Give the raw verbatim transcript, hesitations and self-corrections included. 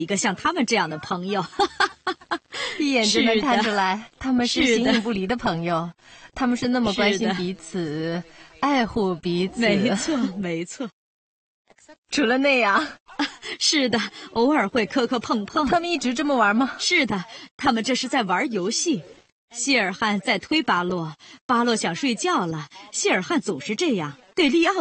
一个像他们这样的朋友。 一眼就能看出来，他们是形影不离的朋友。他们是那么关心彼此，爱护彼此。 没错，没错。 除了那样， 是的，偶尔会磕磕碰碰。 他们一直这么玩吗？ 是的，他们这是在玩游戏。谢尔汉在推巴洛，巴洛想睡觉了，谢尔汉总是这样。对利奥